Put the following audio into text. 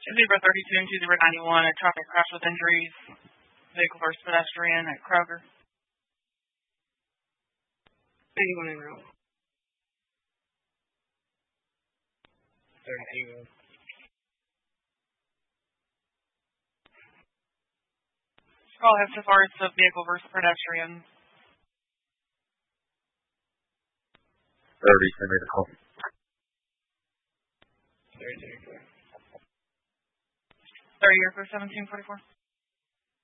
Zebra 32 and 2091, a traffic crash with injuries. Vehicle versus pedestrian at Kroger. 81 en route. 32. Call has so far as the vehicle versus pedestrian. 30, send me the call. 32. 30 for 1744.